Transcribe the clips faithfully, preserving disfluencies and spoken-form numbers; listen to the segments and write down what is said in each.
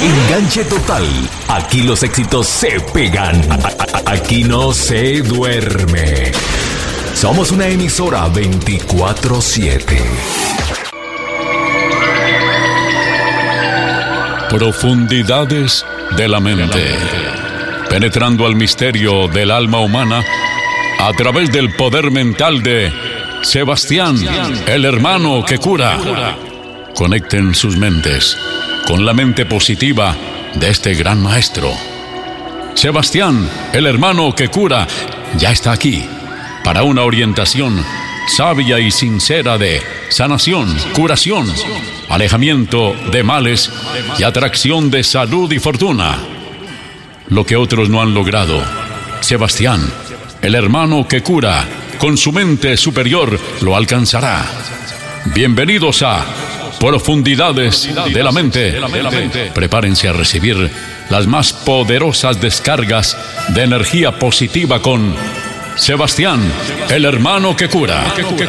Enganche total. Aquí los éxitos se pegan. Aquí no se duerme. Somos una emisora veinticuatro siete. Profundidades de la mente. Penetrando al misterio del alma humana a través del poder mental de Sebastián, el hermano que cura. Conecten sus mentes con la mente positiva de este gran maestro. Sebastián, el hermano que cura, ya está aquí para una orientación sabia y sincera de sanación, curación, alejamiento de males y atracción de salud y fortuna. Lo que otros no han logrado, Sebastián, el hermano que cura, con su mente superior lo alcanzará. Bienvenidos a Profundidades de la Mente. Prepárense a recibir las más poderosas descargas de energía positiva con Sebastián, el hermano que cura.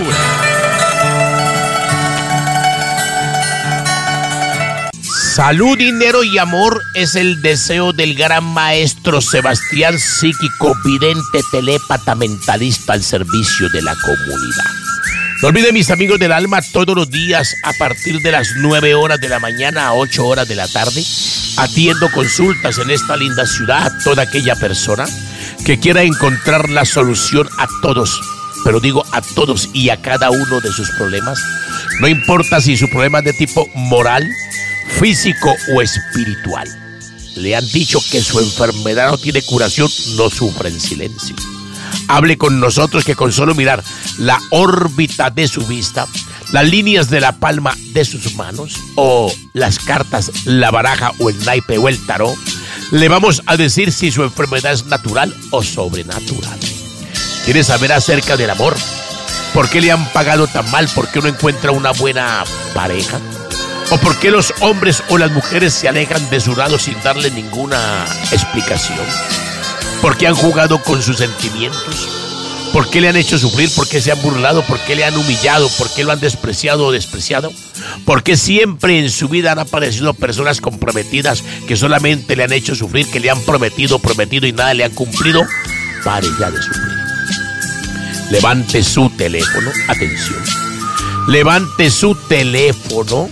Salud, dinero y amor es el deseo del gran maestro Sebastián, psíquico, vidente, telépata, mentalista al servicio de la comunidad. No olviden, mis amigos del alma, todos los días a partir de las nueve horas de la mañana a ocho horas de la tarde, atiendo consultas en esta linda ciudad a toda aquella persona que quiera encontrar la solución a todos, pero digo a todos y a cada uno de sus problemas. No importa si su problema es de tipo moral, físico o espiritual. Le han dicho que su enfermedad no tiene curación, no sufre en silencio. Hable con nosotros que con solo mirar la órbita de su vista, las líneas de la palma de sus manos o las cartas, la baraja o el naipe o el tarot, le vamos a decir si su enfermedad es natural o sobrenatural. ¿Quiere saber acerca del amor? ¿Por qué le han pagado tan mal? ¿Por qué no encuentra una buena pareja? ¿O por qué los hombres o las mujeres se alejan de su lado sin darle ninguna explicación? ¿Por qué han jugado con sus sentimientos? ¿Por qué le han hecho sufrir? ¿Por qué se han burlado? ¿Por qué le han humillado? ¿Por qué lo han despreciado o despreciado? ¿Por qué siempre en su vida han aparecido personas comprometidas que solamente le han hecho sufrir, que le han prometido, prometido y nada le han cumplido? Pare ya de sufrir. Levante su teléfono, atención. Levante su teléfono,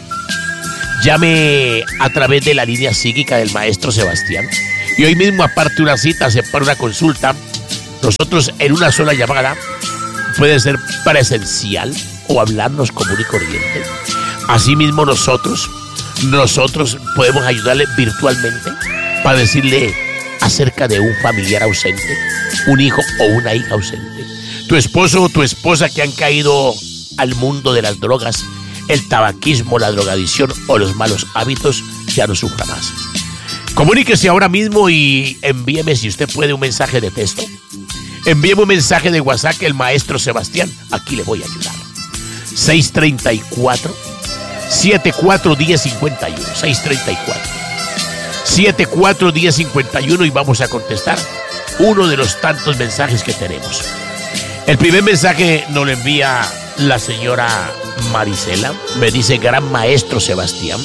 llame a través de la línea psíquica del maestro Sebastián. Y hoy mismo, aparte una cita, separa una consulta. Nosotros en una sola llamada, puede ser presencial o hablarnos común y corriente. Asimismo nosotros, nosotros podemos ayudarle virtualmente para decirle acerca de un familiar ausente, un hijo o una hija ausente. Tu esposo o tu esposa que han caído al mundo de las drogas, el tabaquismo, la drogadicción o los malos hábitos, ya no sufra más. Comuníquese ahora mismo y envíeme, si usted puede, un mensaje de texto. Envíeme un mensaje de WhatsApp, el maestro Sebastián, aquí le voy a ayudar. seis treinta y cuatro, setenta y cuatro, diez cincuenta y uno. seis treinta y cuatro, setenta y cuatro, diez cincuenta y uno y vamos a contestar uno de los tantos mensajes que tenemos. El primer mensaje nos lo envía la señora Marisela. Me dice: gran maestro Sebastián,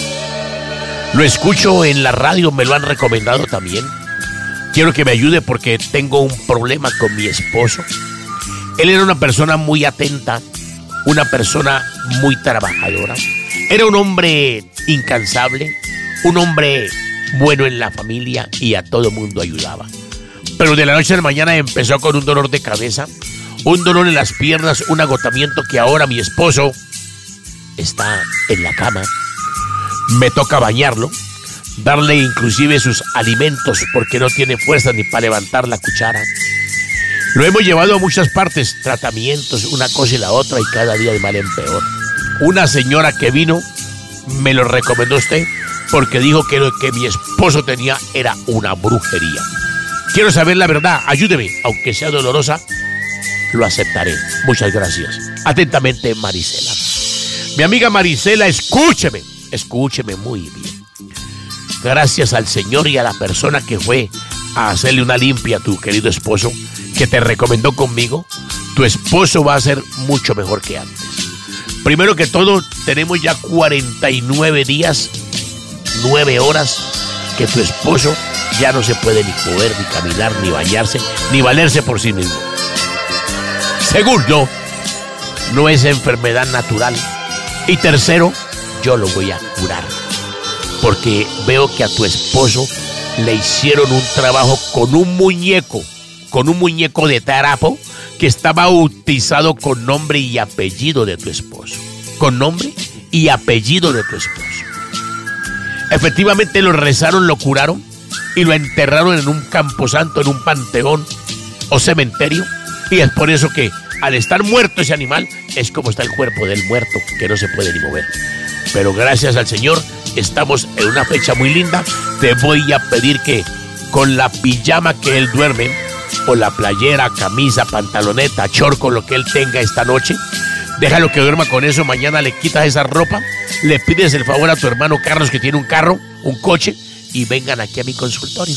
lo escucho en la radio, me lo han recomendado también. Quiero que me ayude porque tengo un problema con mi esposo. Él era una persona muy atenta, una persona muy trabajadora. Era un hombre incansable, un hombre bueno en la familia y a todo mundo ayudaba. Pero de la noche a la mañana empezó con un dolor de cabeza, un dolor en las piernas, un agotamiento que ahora mi esposo está en la cama. Me toca bañarlo, darle inclusive sus alimentos porque no tiene fuerza ni para levantar la cuchara. Lo hemos llevado a muchas partes, tratamientos, una cosa y la otra, y cada día de mal en peor. Una señora que vino me lo recomendó usted porque dijo que lo que mi esposo tenía era una brujería. Quiero saber la verdad, ayúdeme, aunque sea dolorosa, lo aceptaré. Muchas gracias. Atentamente, Marisela. Mi amiga Marisela, escúcheme. Escúcheme muy bien. Gracias al Señor y a la persona que fue a hacerle una limpia a tu querido esposo, que te recomendó conmigo, tu esposo va a ser mucho mejor que antes. Primero que todo, tenemos ya cuarenta y nueve días nueve horas que tu esposo ya no se puede ni mover, ni caminar, ni bañarse, ni valerse por sí mismo. Segundo, no es enfermedad natural. Y tercero, yo lo voy a curar. Porque veo que a tu esposo le hicieron un trabajo con un muñeco, con un muñeco de trapo que estaba bautizado con nombre y apellido de tu esposo. Con nombre y apellido de tu esposo. Efectivamente lo rezaron, lo curaron y lo enterraron en un camposanto, en un panteón o cementerio. Y es por eso que al estar muerto ese animal, es como está el cuerpo del muerto, que no se puede ni mover. Pero gracias al Señor, estamos en una fecha muy linda. Te voy a pedir que con la pijama que él duerme, o la playera, camisa, pantaloneta, short, con lo que él tenga esta noche, déjalo que duerma con eso. Mañana le quitas esa ropa, le pides el favor a tu hermano Carlos, que tiene un carro, un coche, y vengan aquí a mi consultorio.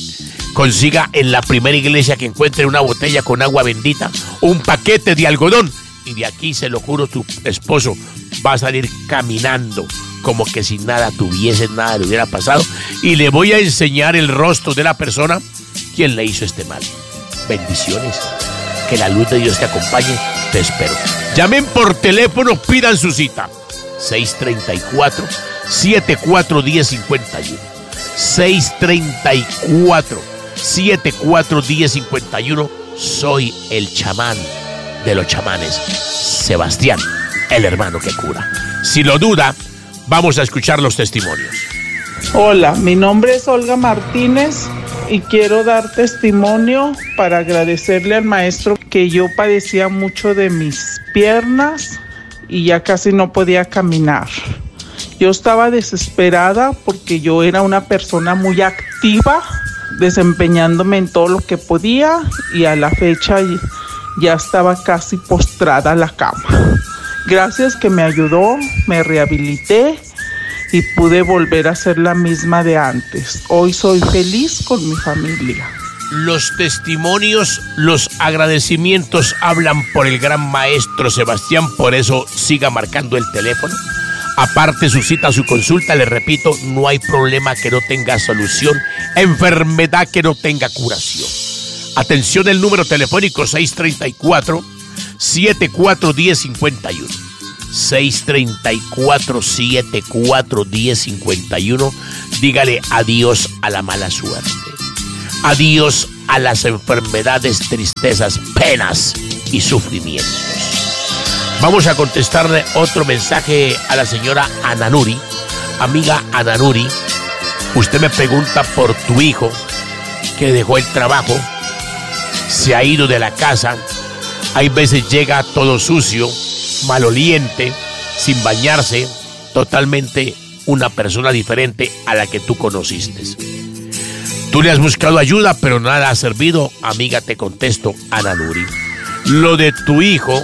Consiga en la primera iglesia que encuentre una botella con agua bendita, un paquete de algodón, y de aquí, se lo juro, tu esposo va a salir caminando como que si nada tuviese, nada le hubiera pasado, y le voy a enseñar el rostro de la persona quien le hizo este mal. Bendiciones, que la luz de Dios te acompañe. Te espero. Llamen por teléfono, pidan su cita. seis tres cuatro, siete cuatro uno cero cinco uno. seis tres cuatro, siete cuatro uno cero cinco uno. Soy el chamán de los chamanes, Sebastián, el hermano que cura. Si lo duda, vamos a escuchar los testimonios. Hola, mi nombre es Olga Martínez y quiero dar testimonio para agradecerle al maestro que yo padecía mucho de mis piernas y ya casi no podía caminar. Yo estaba desesperada porque yo era una persona muy activa, desempeñándome en todo lo que podía, y a la fecha ya estaba casi postrada en la cama. Gracias que me ayudó, me rehabilité y pude volver a ser la misma de antes. Hoy soy feliz con mi familia. Los testimonios, los agradecimientos hablan por el gran maestro Sebastián, por eso siga marcando el teléfono. Aparte su cita, su consulta, le repito, no hay problema que no tenga solución, enfermedad que no tenga curación. Atención, el número telefónico seis tres cuatro, siete cuatro uno cero cinco uno. seis tres cuatro, siete cuatro uno cero cinco uno. Dígale adiós a la mala suerte. Adiós a las enfermedades, tristezas, penas y sufrimientos. Vamos a contestarle otro mensaje a la señora Ananuri. Amiga Ananuri, usted me pregunta por tu hijo que dejó el trabajo, se ha ido de la casa, hay veces llega todo sucio, maloliente, sin bañarse, totalmente una persona diferente a la que tú conociste. Tú le has buscado ayuda, pero nada ha servido. Amiga, te contesto, Ananuri. Lo de tu hijo,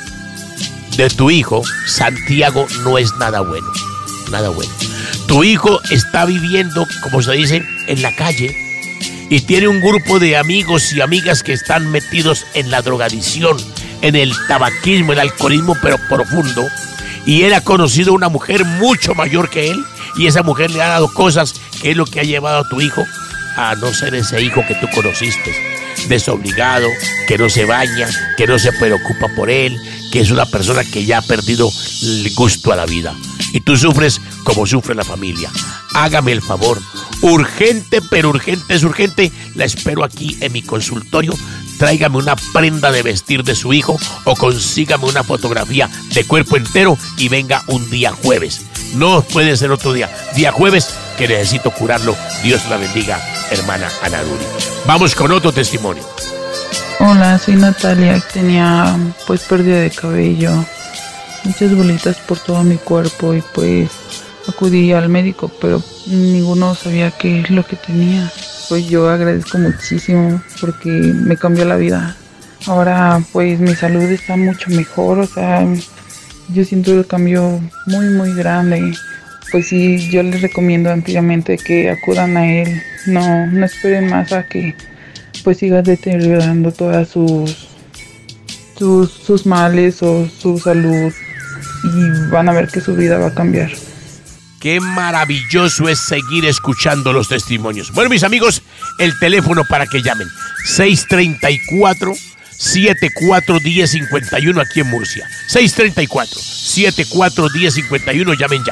de tu hijo, Santiago, no es nada bueno. Nada bueno. Tu hijo está viviendo, como se dice, en la calle y tiene un grupo de amigos y amigas que están metidos en la drogadicción, en el tabaquismo, el alcoholismo, pero profundo. Y él ha conocido a una mujer mucho mayor que él, y esa mujer le ha dado cosas que es lo que ha llevado a tu hijo a no ser ese hijo que tú conociste, desobligado, que no se baña, que no se preocupa por él, que es una persona que ya ha perdido el gusto a la vida. Y tú sufres como sufre la familia. Hágame el favor, urgente, pero urgente es urgente, la espero aquí en mi consultorio. Tráigame una prenda de vestir de su hijo o consígame una fotografía de cuerpo entero y venga un día jueves. No puede ser otro día, día jueves, que necesito curarlo. Dios la bendiga, hermana Anaduri. Vamos con otro testimonio. Hola, soy Natalia. Tenía pues pérdida de cabello, muchas bolitas por todo mi cuerpo, y pues acudí al médico, pero ninguno sabía qué es lo que tenía. Pues yo agradezco muchísimo porque me cambió la vida. Ahora pues mi salud está mucho mejor, o sea, yo siento el cambio muy muy grande. Pues sí, yo les recomiendo ampliamente que acudan a él. No, no esperen más a que pues siga deteriorando todas sus, sus, sus males o su salud, y van a ver que su vida va a cambiar. Qué maravilloso es seguir escuchando los testimonios. Bueno, mis amigos, el teléfono para que llamen. seis tres cuatro, siete cuatro uno cero cinco uno aquí en Murcia. seis tres cuatro, siete cuatro uno cero cinco uno, llamen ya.